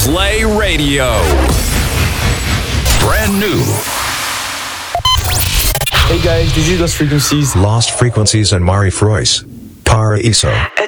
Play Radio. Brand new. Hey guys, this is Lost Frequencies. Lost Frequencies and Mari Frois. Paraiso.